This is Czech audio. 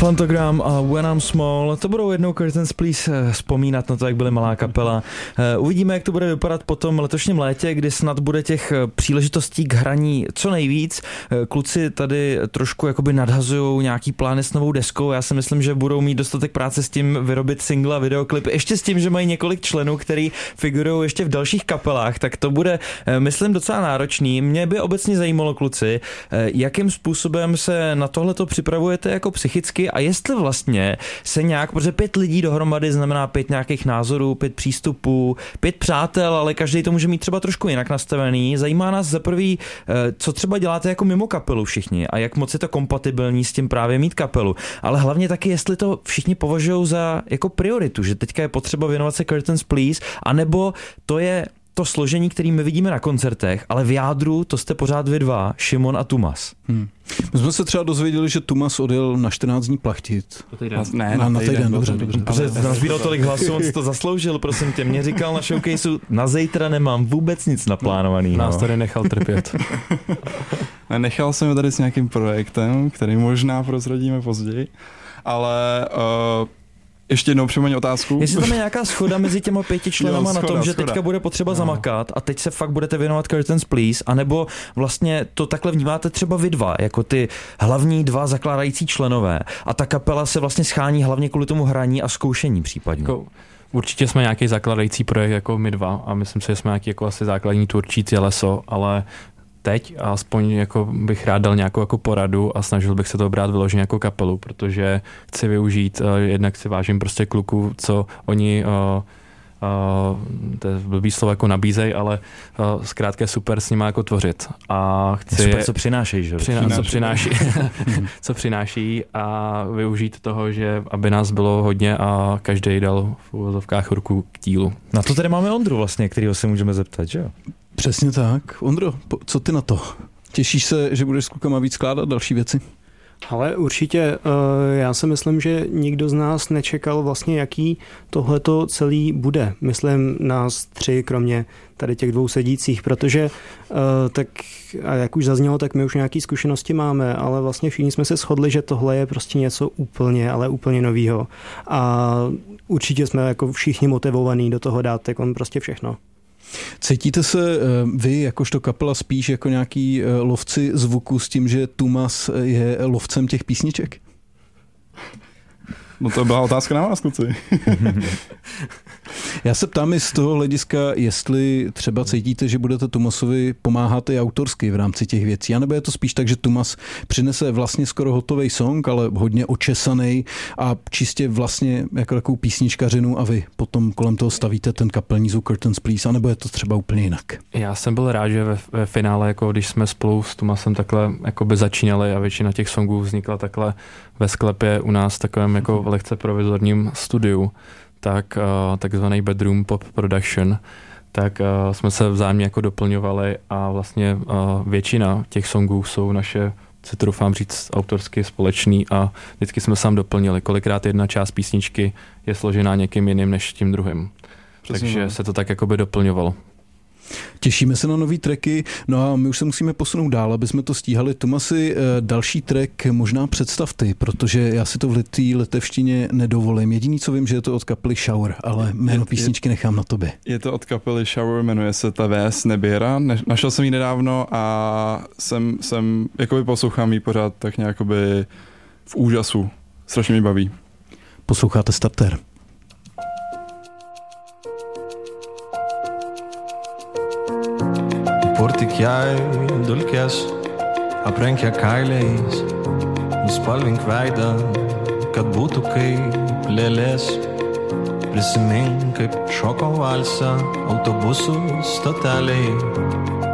Phantogram a When I'm Small, to budou jednou Curtains Please vzpomínat na to, jak byly malá kapela. Uvidíme, jak to bude vypadat potom letošním létě, kdy snad bude těch příležitostí k hraní co nejvíc. Kluci tady trošku jakoby nadhazujou nějaký plány s novou deskou. Já si myslím, že budou mít dostatek práce s tím vyrobit single a videoklip. Ještě s tím, že mají několik členů, který figurují ještě v dalších kapelách, tak to bude, myslím, docela náročný. Mě by obecně zajímalo, kluci, jakým způsobem se na tohleto připravujete jako psychicky a jestli vlastně se nějak, protože 5 lidí dohromady znamená 5 nějakých názorů, 5 přístupů, 5 přátel, ale každý to může mít třeba trošku jinak nastavený. Zajímá nás za prvý, co třeba děláte jako mimo kapelu všichni a jak moc je to kompatibilní s tím právě mít kapelu, ale hlavně taky, jestli to všichni považují za jako prioritu, že teďka je potřeba věnovat se Curtains Please, anebo to je to složení, který my vidíme na koncertech, ale v jádru to jste pořád vy dva, Šimon a Tumas. My jsme se třeba dozvěděli, že Tumas odjel na 14 dní plachtit. Na týden, dobře. Protože nazbíral tolik hlasů, on si to zasloužil, prosím tě. Mě říkal na showcaseu, na zítra nemám vůbec nic naplánovaný. Nás tady nechal trpět. Nechal jsem ho tady s nějakým projektem, který možná prozradíme později, ale ještě jednou připomeň otázku. Jestli tam je nějaká schoda mezi těma 5 členama na tom, že teďka bude potřeba zamakat a teď se fakt budete věnovat Curtains Please, anebo vlastně to takhle vnímáte třeba vy dva, jako ty hlavní 2 zakládající členové a ta kapela se vlastně schání hlavně kvůli tomu hraní a zkoušení případně. Jako, určitě jsme nějaký zakladající projekt jako my dva a myslím si, že jsme nějaký jako asi základní tvůrčí těleso, ale teď aspoň jako bych rád dal nějakou jako poradu a snažil bych se to brát vyloženě jako kapelu, protože chci využít, jednak si vážím prostě kluků, co oni to je blbý slovo jako nabízej, ale zkrátka je super s nima jako tvořit. A chci super, co přinášejí, že? Co přináší a využít toho, že aby nás bylo hodně a každý dal v uvozovkách ruku k dílu. Na to tady máme Ondru vlastně, kterýho se můžeme zeptat, že jo? Přesně tak. Ondro, co ty na to? Těšíš se, že budeš s klukama víc skládat další věci? Ale určitě, já si myslím, že nikdo z nás nečekal vlastně, jaký tohleto celý bude. Myslím nás 3, kromě tady těch 2 sedících, protože tak, a jak už zaznělo, tak my už nějaké zkušenosti máme, ale vlastně všichni jsme se shodli, že tohle je prostě něco úplně, ale úplně novýho. A určitě jsme jako všichni motivovaní do toho dát tak on prostě všechno. Cítíte se vy, jakožto kapela, spíš jako nějaký lovci zvuku s tím, že Tumas je lovcem těch písniček? No to byla otázka na vás, kluci. Já se ptám i z toho hlediska, jestli třeba cítíte, že budete Tumasovi pomáhat i autorsky v rámci těch věcí, anebo je to spíš tak, že Tumas přinese vlastně skoro hotový song, ale hodně očesaný a čistě vlastně jako takovou písničkařinu a vy potom kolem toho stavíte ten kapelní zvuk Curtains Please, anebo je to třeba úplně jinak? Já jsem byl rád, že ve finále, jako když jsme spolu s Tumasem takhle jakoby začínali a většina těch songů vznikla takhle ve sklepě u nás v takovém jako lehce provizorním studiu, tak takzvaný bedroom pop production, tak jsme se vzájemně jako doplňovali a vlastně většina těch songů jsou naše, si troufám říct, autorsky společný a vždycky jsme sám doplnili. Kolikrát jedna část písničky je složená někým jiným než tím druhým. Takže se to tak jakoby doplňovalo. Těšíme se na nový tracky, no a my už se musíme posunout dál, aby jsme to stíhali. Tomasi, další track možná představ ty, protože já si to v litevštině nedovolím. Jediný, co vím, že je to od kapely Shower, ale jméno písničky nechám na tobě. Je to od kapely Shower, jmenuje se ta Ves Neběra. Našel jsem ji nedávno a jsem jakoby poslouchám ji pořád tak nějakoby v úžasu. Strašně mi baví. Posloucháte Starter. Purtyk jai dulkės, aprenkia kailiais, nuspalvink veidą, kad būtų kaip lėlės. Prisimink, kaip šoko valsą autobusų stoteliai.